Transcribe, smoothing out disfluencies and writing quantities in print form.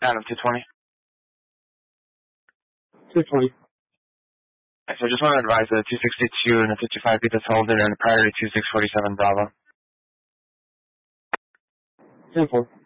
Adam, 220. 220. Right, so I just want to advise the 262 and the 55 beat this holder and priority 2647 Bravo. 10-4.